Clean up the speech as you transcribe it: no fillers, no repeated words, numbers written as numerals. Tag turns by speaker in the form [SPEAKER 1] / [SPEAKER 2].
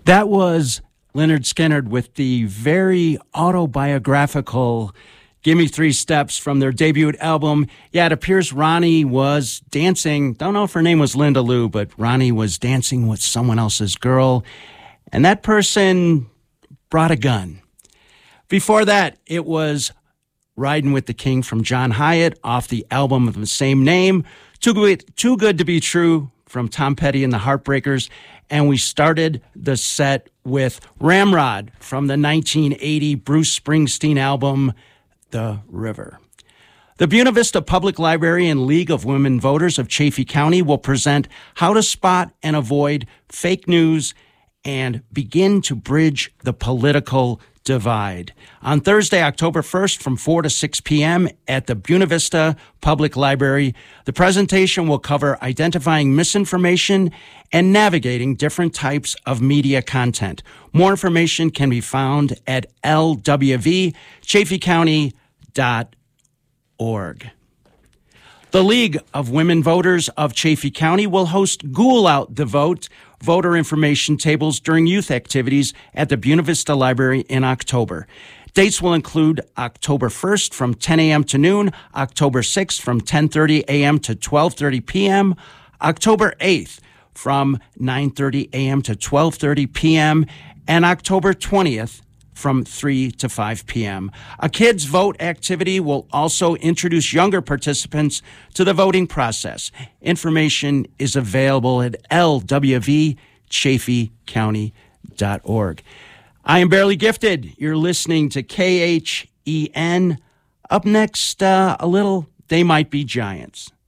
[SPEAKER 1] That was Leonard Skinner with the very autobiographical Gimme 3 Steps from their debut album. Yeah, it appears Ronnie was dancing. Don't know if her name was Linda Lou, but Ronnie was dancing with someone else's girl. And that person brought a gun. Before that, it was Riding with the King from John Hyatt off the album of the same name. Too Good to Be True from Tom Petty and the Heartbreakers. And we started the set with Ramrod from the 1980 Bruce Springsteen album, The River. The Buena Vista Public Library and League of Women Voters of Chaffee County will present how to spot and avoid fake news and begin to bridge the political divide. On Thursday, October 1st from 4 to 6 p.m. at the Buena Vista Public Library, the presentation will cover identifying misinformation and navigating different types of media content. More information can be found at lwvchaffeecounty.org. The League of Women Voters of Chaffee County will host Ghoul Out the Vote voter information tables during youth activities at the Buena Vista Library in October. Dates will include October 1st from 10 a.m. to noon, October 6th from 10:30 a.m. to 12:30 p.m., October 8th from 9:30 a.m. to 12:30 p.m., and October 20th from 3 to 5 p.m. A Kids Vote activity will also introduce younger participants to the voting process. Information is available at lwvchaffeecounty.org. I am Barely Gifted. You're listening to KHEN. Up next, a little They Might Be Giants.